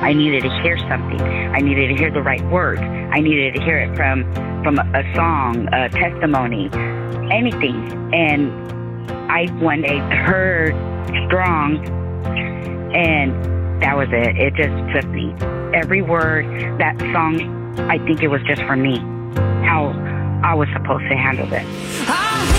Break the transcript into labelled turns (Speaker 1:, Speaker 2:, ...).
Speaker 1: I needed to hear something. I needed to hear the right words. I needed to hear it from a song, a testimony, anything. And I one day heard Strong, and that was it. It just took me. Every word, that song, I think it was just for me, how I was supposed to handle it.